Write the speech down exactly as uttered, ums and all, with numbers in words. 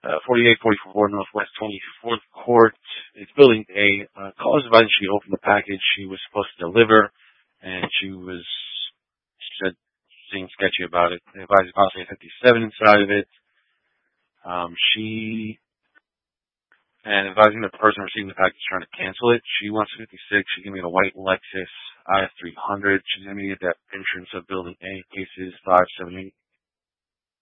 Uh, forty-eight forty-four Northwest twenty-fourth Court. It's Building A. Uh, caller's advised she opened the package she was supposed to deliver, and she was, she said, seemed sketchy about it. The advisor possibly had fifty-seven inside of it. Um, she, and advising the person receiving the package trying to cancel it. She wants fifty-six. She gave me the white Lexus I S three hundred. She's going to get that entrance of Building A, cases five seven eight